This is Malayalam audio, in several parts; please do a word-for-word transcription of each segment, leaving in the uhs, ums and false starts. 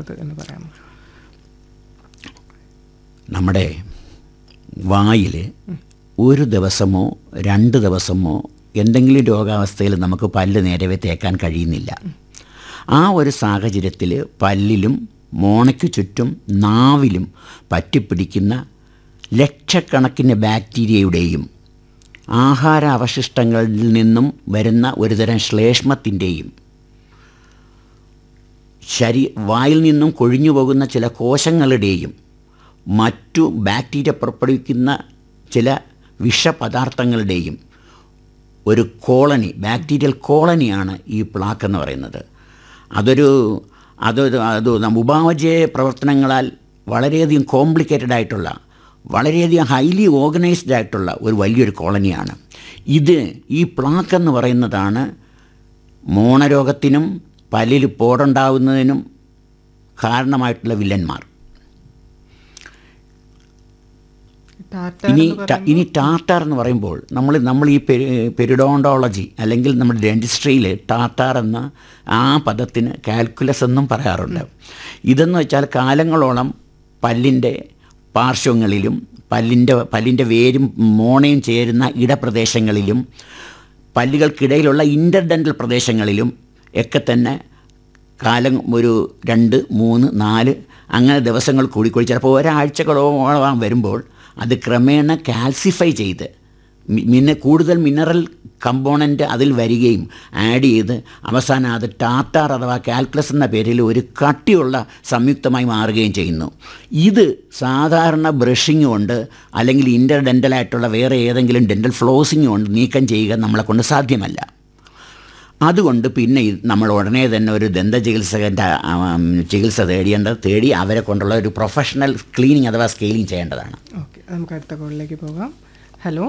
ഉണ്ടാകുന്നത് എന്ന് പറയാമോ? നമ്മുടെ വായിൽ ഒരു ദിവസമോ രണ്ട് ദിവസമോ എന്തെങ്കിലും രോഗാവസ്ഥയിൽ നമുക്ക് പല്ല് നേരവേ തേക്കാൻ കഴിയുന്നില്ല. ആ ഒരു സാഹചര്യത്തിൽ പല്ലിലും മോണയ്ക്കു ചുറ്റും നാവിലും പറ്റിപ്പിടിക്കുന്ന ലക്ഷക്കണക്കിന് ബാക്ടീരിയയുടെയും ആഹാര അവശിഷ്ടങ്ങളിൽ നിന്നും വരുന്ന ഒരുതരം ശ്ലേഷ്മത്തിൻ്റെയും ശരീ വായിൽ നിന്നും കൊഴിഞ്ഞു പോകുന്ന ചില കോശങ്ങളുടെയും മറ്റു ബാക്ടീരിയ പുറപ്പെടുവിക്കുന്ന ചില വിഷപദാർത്ഥങ്ങളുടെയും ഒരു കോളനി, ബാക്ടീരിയൽ കോളനിയാണ് ഈ പ്ലാക്ക് എന്ന് പറയുന്നത്. അതൊരു അതൊരു അത് ഉപാപചയ പ്രവർത്തനങ്ങളാൽ വളരെയധികം കോംപ്ലിക്കേറ്റഡ് ആയിട്ടുള്ള, വളരെയധികം ഹൈലി ഓർഗനൈസ്ഡ് ആയിട്ടുള്ള ഒരു വലിയൊരു കോളനിയാണ് ഇത്. ഈ പ്ലാക്ക് എന്ന് പറയുന്നതാണ് മോണരോഗത്തിനും പല്ലിൽ പോടുണ്ടാവുന്നതിനും കാരണമായിട്ടുള്ള വില്ലന്മാർ. ഇനി ഇനി ടാർട്ടാർ എന്ന് പറയുമ്പോൾ നമ്മൾ നമ്മൾ ഈ പെരിഡോണ്ടോളജി അല്ലെങ്കിൽ നമ്മുടെ ഡെന്റിസ്ട്രിയിൽ ടാർട്ടാർ എന്ന ആ പദത്തിന് കാൽക്കുലസ് എന്നും പറയാറുണ്ട്. ഇതെന്ന് വെച്ചാൽ കാലങ്ങളോളം പല്ലിൻ്റെ പാർശ്വങ്ങളിലും പല്ലിൻ്റെ പല്ലിൻ്റെ വേരും മോണയും ചേരുന്ന ഇടപ്രദേശങ്ങളിലും പല്ലുകൾക്കിടയിലുള്ള ഇൻ്റർഡെൻ്റൽ പ്രദേശങ്ങളിലും ഒക്കെ തന്നെ കാലം ഒരു രണ്ട് മൂന്ന് നാല് അങ്ങനെ ദിവസങ്ങൾ കൂടിക്കൂടി ചിലപ്പോൾ ഒരാഴ്ചകളോളം വരുമ്പോൾ അത് ക്രമേണ കാൽസിഫൈ ചെയ്ത് മിന കൂടുതൽ മിനറൽ കമ്പോണൻ്റ് അതിൽ വരികയും ആഡ് ചെയ്ത് അവസാനം അത് ടാർട്ടാർ അഥവാ കാൽക്കുലസ് എന്ന പേരിൽ ഒരു കട്ടിയുള്ള സംയുക്തമായി മാറുകയും ചെയ്യുന്നു. ഇത് സാധാരണ ബ്രഷിങ് കൊണ്ട് അല്ലെങ്കിൽ ഇൻ്റർ ഡെൻ്റലായിട്ടുള്ള വേറെ ഏതെങ്കിലും ഡെൻ്റൽ ഫ്ലോസിങ് കൊണ്ട് നീക്കം ചെയ്യുക നമ്മളെ കൊണ്ട് സാധ്യമല്ല. അതുകൊണ്ട് പിന്നെ നമ്മൾ ഉടനെ തന്നെ ഒരു ദന്ത ചികിത്സകൻ്റെ ചികിത്സ തേടിയേണ്ടത് തേടി അവരെ കൊണ്ടുള്ള ഒരു പ്രൊഫഷണൽ ക്ലീനിങ് അഥവാ സ്കെയിലിംഗ് ചെയ്യേണ്ടതാണ്. ഓക്കെ, നമുക്ക് അടുത്ത കോളിലേക്ക് പോകാം. ഹലോ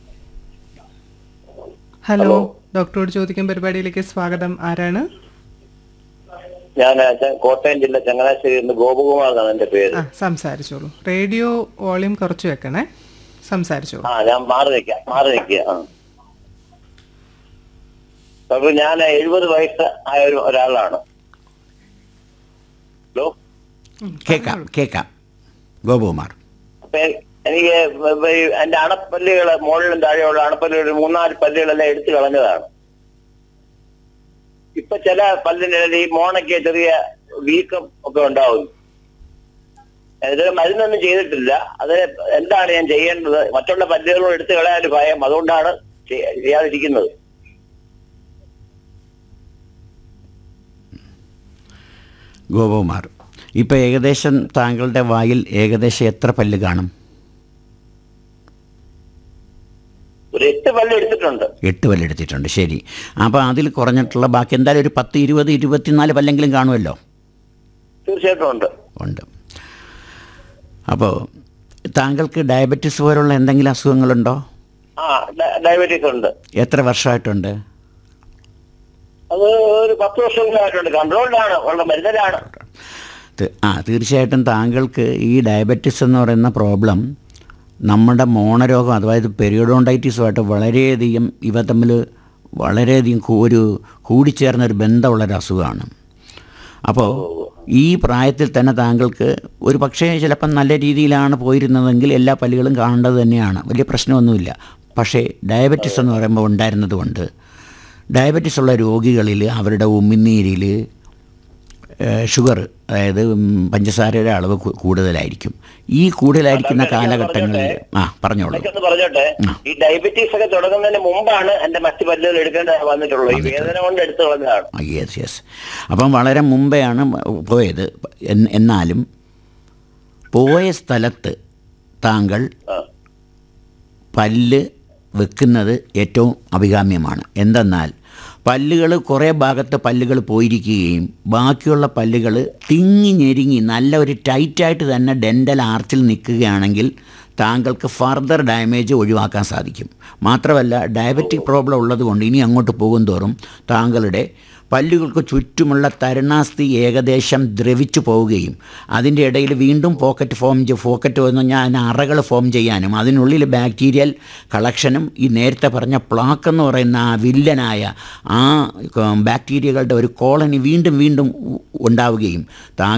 ഹലോ ഡോക്ടറോട് ചോദിക്കും പരിപാടിയിലേക്ക് സ്വാഗതം. ആരാണ്? ഞാൻ കോട്ടയം ജില്ല ചങ്ങനാശ്ശേരി ഗോപകുമാർ എന്നാണ് എൻ്റെ പേര്. ആ, സംസാരിച്ചോളൂ. റേഡിയോ വോളിയം കുറച്ച് വെക്കണേ, സംസാരിച്ചോളൂ. ആ, ഞാൻ മാറി നിൽക്കാം മാറി നിൽക്കുക ആ ഡോക്ടർ, ഞാൻ എഴുപത് വയസ്സ് ആയ ഒരു ഒരാളാണ്. ഹലോ, കേൾക്കാം കേൾക്കാം ഗോപകുമാർ. അപ്പൊ എനിക്ക് എന്റെ അണപ്പല്ലുകള് മുകളിലും താഴെയുള്ള അണപ്പല്ലുകൾ മൂന്നാല് പല്ലുകളെല്ലാം എടുത്തു കളഞ്ഞതാണ്. ഇപ്പൊ ചില പല്ലിന്റെ ഈ മോണയ്ക്ക് ചെറിയ വീക്കം ഒക്കെ ഉണ്ടാവുന്നു. ഇത് മരുന്നൊന്നും ചെയ്തിട്ടില്ല. അത് എന്താണ് ഞാൻ ചെയ്യേണ്ടത്? മറ്റുള്ള പല്ലുകളും എടുത്തു കളയാൻ ഭയം, അതുകൊണ്ടാണ് ചെയ്യാതിരിക്കുന്നത്. ഗോപകുമാർ, ഇപ്പോൾ ഏകദേശം താങ്കളുടെ വായിൽ ഏകദേശം എത്ര പല്ല് കാണും? ഒരു എട്ട് പല്ല് എടുത്തിട്ടുണ്ട്. എട്ട് പല്ല് എടുത്തിട്ടുണ്ട്, ശരി. അപ്പോൾ അതിൽ കുറഞ്ഞിട്ടുള്ള ബാക്കി എന്തായാലും ഒരു പത്ത് ഇരുപത് ഇരുപത്തിനാല് പല്ലെങ്കിലും കാണുമല്ലോ? തീർച്ചയായിട്ടും ഉണ്ട് ഉണ്ട് അപ്പോൾ താങ്കൾക്ക് ഡയബറ്റീസ് പോലുള്ള എന്തെങ്കിലും അസുഖങ്ങളുണ്ടോ? ആ, ഡയബറ്റീസ് ഉണ്ട്. എത്ര വർഷമായിട്ടുണ്ട്? അത് ഒരു പത്ത് വർഷങ്ങളായിട്ടുണ്ട്. കൺട്രോൾഡാണ്, ഉള്ള മരുന്നിലാണ്. ആ, തീർച്ചയായിട്ടും താങ്കൾക്ക് ഈ ഡയബറ്റീസ് എന്ന് പറയുന്ന പ്രോബ്ലം നമ്മുടെ മോണരോഗം അതായത് പെരിയോഡോണ്ടൈറ്റിസുമായിട്ട് വളരെയധികം ഇവ തമ്മിൽ വളരെയധികം ഒരു കൂടിച്ചേർന്നൊരു ബന്ധമുള്ളൊരു അസുഖമാണ്. അപ്പോൾ ഈ പ്രായത്തിൽ തന്നെ താങ്കൾക്ക് ഒരു പക്ഷേ ചിലപ്പം നല്ല രീതിയിലാണ് പോയിരുന്നതെങ്കിൽ എല്ലാ പല്ലുകളും കാണേണ്ടത് തന്നെയാണ്, വലിയ പ്രശ്നമൊന്നുമില്ല. പക്ഷേ ഡയബറ്റീസ് എന്ന് പറയുമ്പോൾ ഉണ്ടായിരുന്നത് കൊണ്ട് ഡയബറ്റീസ് ഉള്ള രോഗികളിൽ അവരുടെ ഉമിനീരിൽ ഷുഗർ അതായത് പഞ്ചസാരയുടെ അളവ് കൂടുതലായിരിക്കും. ഈ കൂടുതലായിരിക്കുന്ന കാലഘട്ടങ്ങളിൽ ആ പറഞ്ഞോളൂ. പറഞ്ഞോട്ടെ, ഈ ഡയബറ്റീസ് ഒക്കെ തുടങ്ങുന്നതിന് മുമ്പാണ് എന്റെ മറ്റു പല്ലുകൾ എടുക്കേണ്ട വന്നിട്ടുള്ളത്. ഈ വേദന കൊണ്ട് എടുത്തു കളഞ്ഞതാണ്. യെസ് യെസ് അപ്പം വളരെ മുമ്പെയാണ് പോയത്. എന്നാലും പോയ സ്ഥലത്ത് താങ്കൾ പല്ല് വെക്കുന്നത് ഏറ്റവും അഭികാമ്യമാണ്. എന്തെന്നാൽ പല്ലുകൾ കുറേ ഭാഗത്ത് പല്ലുകൾ പോയിരിക്കുകയും ബാക്കിയുള്ള പല്ലുകൾ തിങ്ങി ഞെരുങ്ങി നല്ല ഒരു ടൈറ്റായിട്ട് തന്നെ ഡെൻ്റൽ ആർച്ചിൽ നിൽക്കുകയാണെങ്കിൽ താങ്കൾക്ക് ഫർദർ ഡാമേജ് ഒഴിവാക്കാൻ സാധിക്കും. മാത്രമല്ല ഡയബറ്റിക് പ്രോബ്ലം ഉള്ളതുകൊണ്ട് ഇനി അങ്ങോട്ട് പോകും തോറും താങ്കളുടെ പല്ലുകൾക്ക് ചുറ്റുമുള്ള തരുണാസ്ഥി ഏകദേശം ദ്രവിച്ചു പോവുകയും അതിൻ്റെ ഇടയിൽ വീണ്ടും പോക്കറ്റ് ഫോം പോക്കറ്റ് എന്ന് പറഞ്ഞാൽ അറകൾ ഫോം ചെയ്യാനും അതിനുള്ളിൽ ബാക്ടീരിയൽ കളക്ഷനും ഈ നേരത്തെ പറഞ്ഞ പ്ലാക്ക് എന്ന് പറയുന്ന ആ വില്ലനായ ആ ബാക്ടീരിയകളുടെ ഒരു കോളനി വീണ്ടും വീണ്ടും ഉണ്ടാവുകയും